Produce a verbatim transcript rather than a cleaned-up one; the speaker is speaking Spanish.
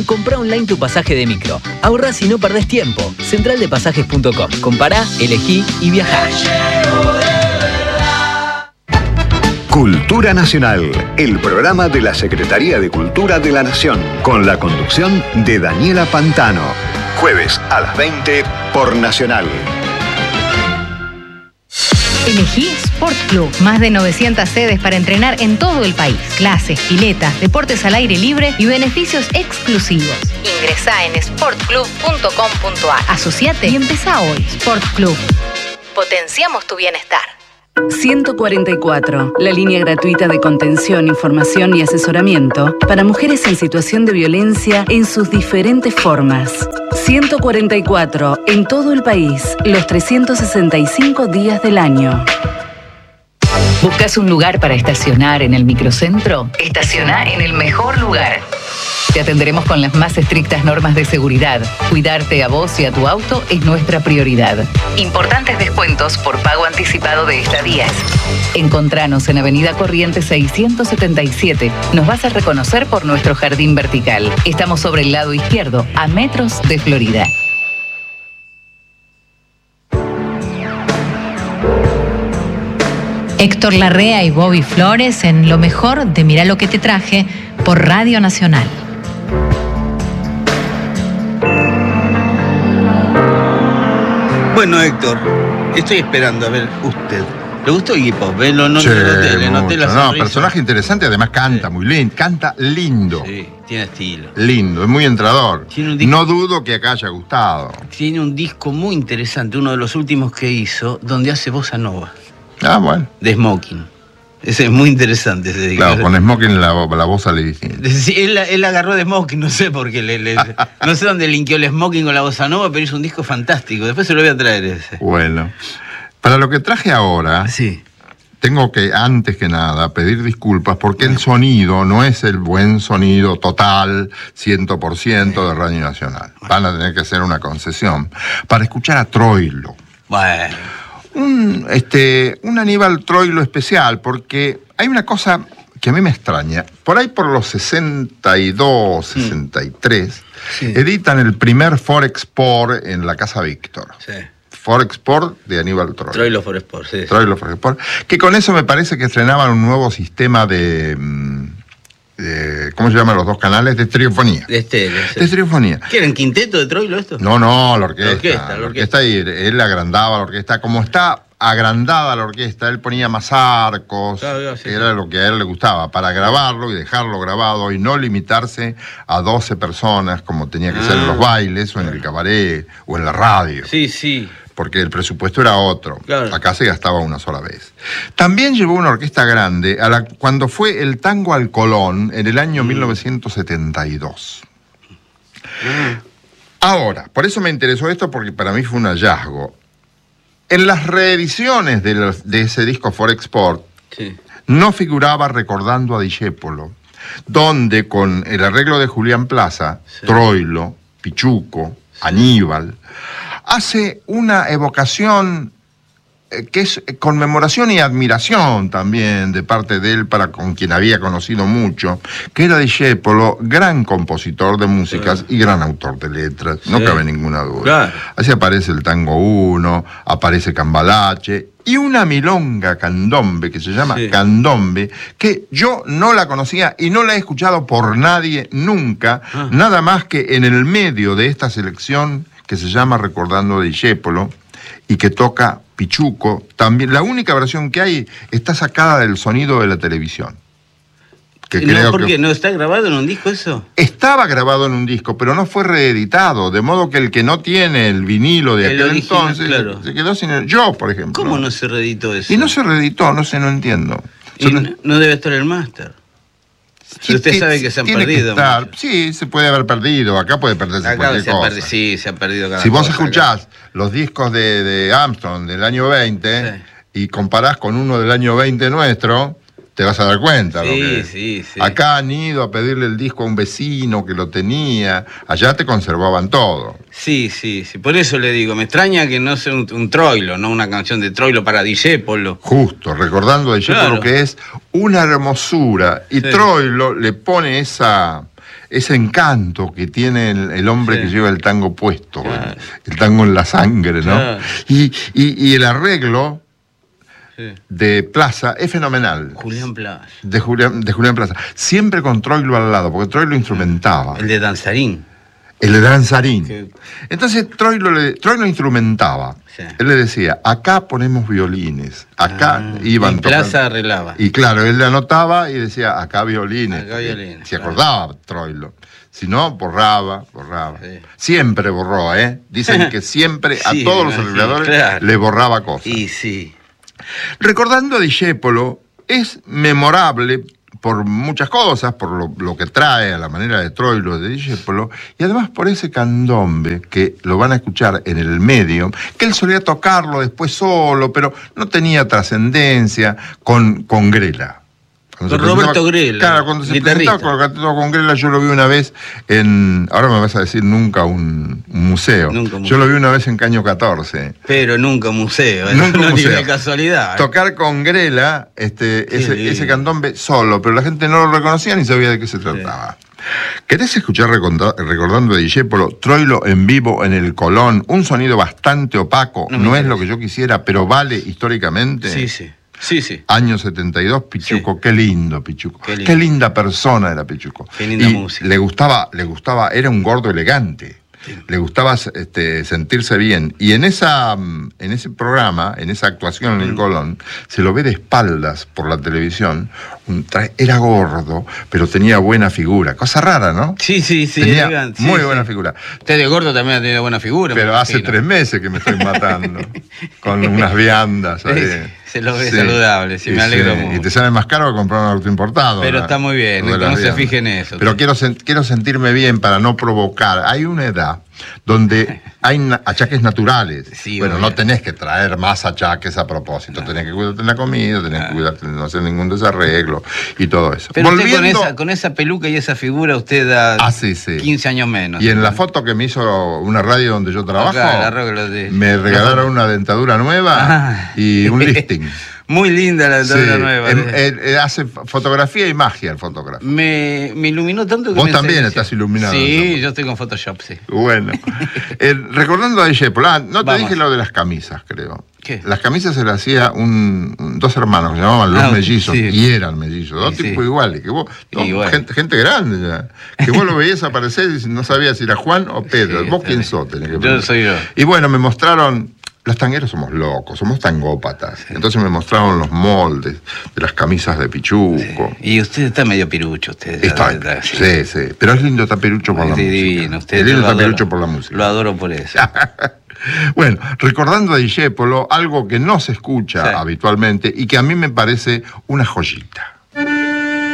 Comprá online tu pasaje de micro. Ahorrás y no perdés tiempo. central de pasajes punto com. Compará, elegí y viajá. Cultura Nacional, el programa de la Secretaría de Cultura de la Nación, con la conducción de Daniela Pantano. Jueves a las veinte por Nacional. Elegí Sport Club. Más de novecientas sedes para entrenar en todo el país. Clases, piletas, deportes al aire libre y beneficios exclusivos. Ingresá en sport club punto com punto a r. Asociate y empezá hoy. Sport Club. Potenciamos tu bienestar. ciento cuarenta y cuatro, la línea gratuita de contención, información y asesoramiento para mujeres en situación de violencia en sus diferentes formas. ciento cuarenta y cuatro, en todo el país, los trescientos sesenta y cinco días del año. ¿Buscas un lugar para estacionar en el microcentro? Estaciona en el mejor lugar. Te atenderemos con las más estrictas normas de seguridad. Cuidarte a vos y a tu auto es nuestra prioridad. Importantes descuentos por pago anticipado de estadías. Encontranos en Avenida Corrientes seiscientos setenta y siete. Nos vas a reconocer por nuestro jardín vertical. Estamos sobre el lado izquierdo, a metros de Florida. Héctor Larrea y Bobby Flores en lo mejor de Mirá lo que te traje por Radio Nacional. Bueno, Héctor, estoy esperando a ver usted. ¿Le gustó Iggy Pop? ¿Eh? Lo, no, sí, le noté, le noté la no, sonrisa. Personaje interesante, además canta sí. muy lindo, canta lindo. Sí, tiene estilo. Lindo, es muy entrador. Tiene un disco, no dudo que acá haya gustado. Tiene un disco muy interesante, uno de los últimos que hizo, donde hace bossa nova. Ah, bueno. De Smoking. Ese es muy interesante ese disco. Claro, con Smoking la, la voz sale distinta. Sí, él, él agarró de Smoking, no sé por qué. Le, le, no sé dónde linkeó el Smoking con la bossa nova, pero es un disco fantástico. Después se lo voy a traer ese. Bueno. Para lo que traje ahora, sí. tengo que, antes que nada, pedir disculpas porque el sonido no es el buen sonido total, cien por ciento de Radio Nacional. Van a tener que hacer una concesión para escuchar a Troilo. Bueno. Un, este, un Aníbal Troilo especial, porque hay una cosa que a mí me extraña. Por ahí por los sesenta y dos, sesenta y tres, sí. editan el primer Forexport en la Casa Víctor. Sí. Forexport de Aníbal Troilo. Troilo Forexport, sí. Troilo Forexport. Que con eso me parece que estrenaban un nuevo sistema de... de ¿cómo se llaman los dos canales? De estereofonía. De estéreo, sí. De estereofonía. ¿Qué era, en quinteto de Troilo esto? No, no, la orquesta. La orquesta, la orquesta. orquesta. Y él agrandaba la orquesta. Como está agrandada la orquesta, él ponía más arcos, claro, sí, que era sí. lo que a él le gustaba, para grabarlo y dejarlo grabado y no limitarse a doce personas como tenía que ah, ser en los bailes o en el cabaret o en la radio. Sí, sí. Porque el presupuesto era otro. Claro. Acá se gastaba una sola vez. También llevó una orquesta grande a la, cuando fue el Tango al Colón en el año mm. mil novecientos setenta y dos. Mm. Ahora, por eso me interesó esto, porque para mí fue un hallazgo. En las reediciones de, los, de ese disco Forexport, sí. no figuraba Recordando a Discépolo, donde con el arreglo de Julián Plaza, sí. Troilo, Pichuco, sí. Aníbal, hace una evocación eh, que es conmemoración y admiración también de parte de él para con quien había conocido mucho, que era Discépolo, gran compositor de músicas sí. y gran autor de letras, sí. no cabe ninguna duda. Claro. Así aparece el Tango uno, aparece Cambalache y una milonga candombe que se llama sí. Candombe, que yo no la conocía y no la he escuchado por nadie nunca, ah. nada más que en el medio de esta selección que se llama Recordando a Discépolo y que toca Pichuco. También la única versión que hay está sacada del sonido de la televisión. Que no, creo ¿por qué? que... ¿No está grabado en un disco eso? Estaba grabado en un disco, pero no fue reeditado, de modo que el que no tiene el vinilo de el aquel original, entonces claro. se quedó sin el... Yo, por ejemplo. ¿Cómo no se reeditó eso? Y no se reeditó, no sé, no entiendo. Y no, no debe estar el máster. Si usted sabe que se han perdido. Que estar, sí, se puede haber perdido. Acá puede perderse Acá cualquier se cosa. Perdi, sí, se han perdido cada Si vos cosa, escuchás acá. los discos de, de Armstrong del año veinte sí. y comparás con uno del año veinte nuestro, te vas a dar cuenta. Sí, lo que sí, sí. Acá han ido a pedirle el disco a un vecino que lo tenía. Allá te conservaban todo. Sí, sí, sí. Por eso le digo, me extraña que no sea un, un Troilo, no una canción de Troilo para Discépolo. Justo, recordando a Discépolo, claro. que es una hermosura. Y sí. Troilo le pone esa, ese encanto que tiene el, el hombre Sí. que lleva el tango puesto, Claro. el, el tango en la sangre, ¿no? Claro. Y, y, y el arreglo Sí. de Plaza es fenomenal. Julián Plaza. De Julián, de Julián Plaza. Siempre con Troilo al lado, porque Troilo instrumentaba. El de Danzarín. El de Danzarín. Que- Entonces Troilo, le, Troilo instrumentaba. Sí. Él le decía, acá ponemos violines, acá Ah, iban y Plaza arreglaba. Y claro, él le anotaba y decía, acá violines. Acá violines, Se claro. acordaba Troilo. Si no, borraba, borraba. Sí. Siempre borró, ¿eh? Dicen que siempre a Sí, todos los me imagino, arregladores claro. le borraba cosas. Y sí. Recordando a Discépolo, es memorable por muchas cosas, por lo, lo que trae a la manera de Troilo de Discépolo, y además por ese candombe que lo van a escuchar en el medio, que él solía tocarlo después solo, pero no tenía trascendencia con, con Grela. Cuando Con se Roberto presentaba- Grela, Claro, cuando se guitarrista. presentaba con, cantando con Grela, yo lo vi una vez en, ahora me vas a decir nunca un, un museo. Nunca un Yo museo. lo vi una vez en Caño catorce. Pero nunca museo. ¿eh? Nunca un no museo. tiene casualidad. ¿eh? Tocar con Grela este, Qué ese, lindo. ese candombe solo, pero la gente no lo reconocía ni sabía de qué se trataba. ¿Querés escuchar reconda- recordando de Discépolo, Troilo en vivo en el Colón? Un sonido bastante opaco, No no, me es lo interesa. que yo quisiera, pero vale históricamente. Sí, sí. Sí, sí. Año setenta y dos, Pichuco, Sí. qué lindo Pichuco. Qué Qué, lindo. linda persona era Pichuco. Qué linda Y música. Le gustaba, le gustaba, era un gordo elegante. Sí. Le gustaba este, sentirse bien. Y en esa mm, en ese programa, en esa actuación en el Colón, se lo ve de espaldas por la televisión. Un tra- era gordo, pero tenía buena figura. Cosa rara, ¿no? Sí, sí, sí. tenía elegante, sí, muy sí. buena figura. Usted de gordo también ha tenido buena figura. Pero me hace imagino. tres meses que me estoy matando. Con unas viandas. ahí. Sí, se lo ve saludable, sí, Y me alegro sí, mucho. Y te sale más caro que comprar un auto importado. Pero ¿no? está muy bien, Lo de que las no se viandas. fije en eso. Pero quiero, sen- quiero sentirme bien para no provocar. Hay una edad donde hay na- achaques naturales. Sí, bueno, obvio. no tenés que traer más achaques a propósito. Tenés que cuidarte en la comida, tenés Ah. que cuidarte de no hacer ningún desarreglo y todo eso. Pero usted con Volviendo- esa, con esa peluca y esa figura usted da Ah, sí, sí. quince años menos. Y en la foto que me hizo una radio donde yo trabajo, Acá, la radio que lo de- me regalaron una dentadura nueva Ah. y un listing. Muy linda la Sí, dentadura nueva. em- eh, eh, hace fotografía y magia el fotógrafo. me, me iluminó tanto que Vos me también enseñó- estás iluminado, Sí, entonces. yo estoy con Photoshop, sí. Bueno, Eh, recordando a Discépolo, ah, no te Vamos. dije lo de las camisas, creo. ¿Qué? Las camisas se las hacía un, un- dos hermanos que se llamaban los Ah, mellizos, sí. y eran mellizos, dos Sí, tipos sí. iguales, que vos, Y no, bueno. gente, gente grande ya, que vos lo veías aparecer y no sabías si era Juan o Pedro. Sí, ¿Vos está quién bien. sos? Tenés que Yo preguntar. soy yo. Y bueno, me mostraron, los tangueros somos locos, somos tangópatas, entonces me mostraron los moldes de las camisas de Pichuco. Y usted está medio pirucho, usted. Está- la verdad, sí, sí, pero es lindo taperucho por la Sí, música. divino, usted es lindo lo adoro. taperucho por la música. Lo adoro por eso. Bueno, recordando a Discépolo, algo que no se escucha Sí. habitualmente y que a mí me parece una joyita.